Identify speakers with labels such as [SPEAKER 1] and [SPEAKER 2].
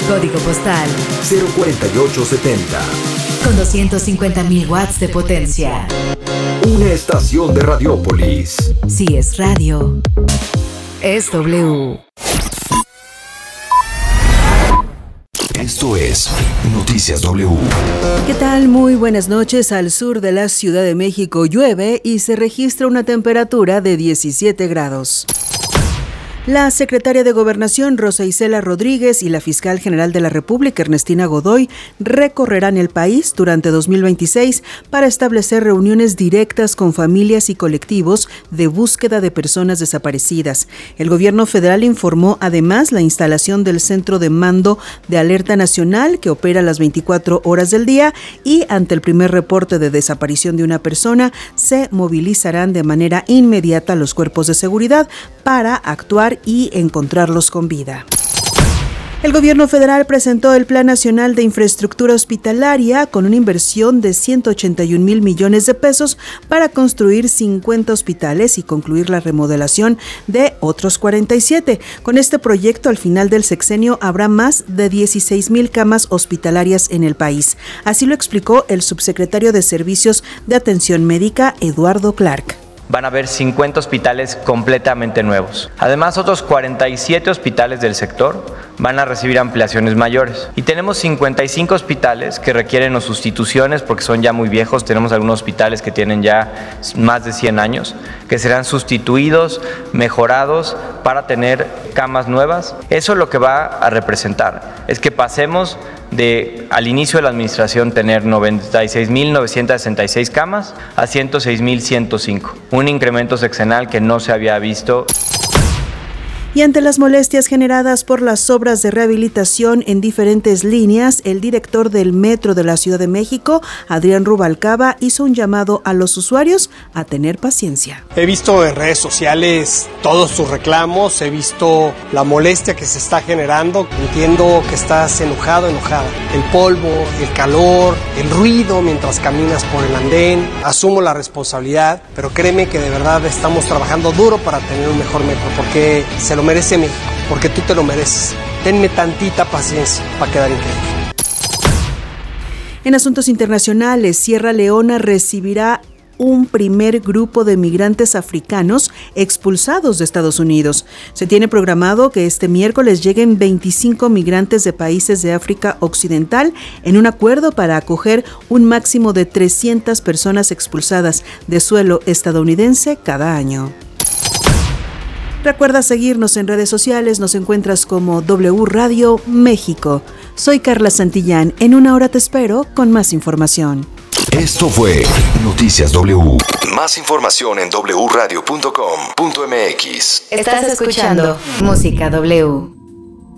[SPEAKER 1] Código postal
[SPEAKER 2] 04870.
[SPEAKER 1] Con 250.000 watts de potencia.
[SPEAKER 2] Una estación de Radiópolis.
[SPEAKER 1] Si es radio, es W.
[SPEAKER 2] Esto es Noticias W.
[SPEAKER 3] ¿Qué tal? Muy buenas noches. Al sur de la Ciudad de México llueve y se registra una temperatura de 17 grados. La secretaria de Gobernación, Rosa Isela Rodríguez, y la fiscal general de la República, Ernestina Godoy, recorrerán el país durante 2026 para establecer reuniones directas con familias y colectivos de búsqueda de personas desaparecidas. El gobierno federal informó además la instalación del Centro de Mando de Alerta Nacional, que opera las 24 horas del día, y ante el primer reporte de desaparición de una persona, se movilizarán de manera inmediata los cuerpos de seguridad para actuar y encontrarlos con vida. El gobierno federal presentó el Plan Nacional de Infraestructura Hospitalaria con una inversión de 181,000 millones de pesos para construir 50 hospitales y concluir la remodelación de otros 47. Con este proyecto, al final del sexenio, habrá más de 16,000 camas hospitalarias en el país. Así lo explicó el subsecretario de Servicios de Atención Médica, Eduardo Clark.
[SPEAKER 4] Van a haber 50 hospitales completamente nuevos. Además, otros 47 hospitales del sector van a recibir ampliaciones mayores. Y tenemos 55 hospitales que requieren o sustituciones porque son ya muy viejos. Tenemos algunos hospitales que tienen ya más de 100 años, que serán sustituidos, mejorados para tener camas nuevas. Eso lo que va a representar es que pasemos de al inicio de la administración tener 96,966 camas a 106,105, un incremento sexenal que no se había visto.
[SPEAKER 3] Y ante las molestias generadas por las obras de rehabilitación en diferentes líneas, el director del Metro de la Ciudad de México, Adrián Rubalcaba, hizo un llamado a los usuarios a tener paciencia.
[SPEAKER 5] He visto en redes sociales todos tus reclamos, he visto la molestia que se está generando. Entiendo que estás enojada. El polvo, el calor, el ruido mientras caminas por el andén. Asumo la responsabilidad, pero créeme que de verdad estamos trabajando duro para tener un mejor metro, porque se lo merece México, porque tú te lo mereces. Tenme tantita paciencia para quedar increíble.
[SPEAKER 3] En asuntos internacionales, Sierra Leona recibirá un primer grupo de migrantes africanos expulsados de Estados Unidos. Se tiene programado que este miércoles lleguen 25 migrantes de países de África Occidental en un acuerdo para acoger un máximo de 300 personas expulsadas de suelo estadounidense cada año. Recuerda seguirnos en redes sociales, nos encuentras como W Radio México. Soy Carla Santillán, en una hora te espero con más información.
[SPEAKER 2] Esto fue Noticias W. Más información en wradio.com.mx.
[SPEAKER 1] Estás escuchando Música W.